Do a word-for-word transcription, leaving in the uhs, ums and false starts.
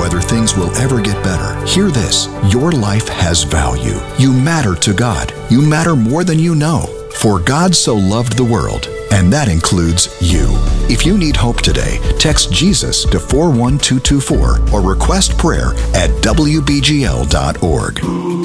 whether things will ever get better, hear this. Your life has value. You matter to God. You matter more than you know. For God so loved the world, and that includes you. If you need hope today, text Jesus to four one two two four or request prayer at W B G L dot org.